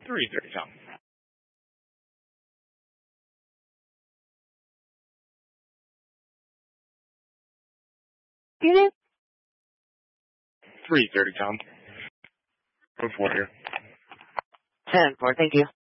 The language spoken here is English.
3:30, Tom. Excuse me? 3:30, Tom. Code 4 here. 10-4, thank you.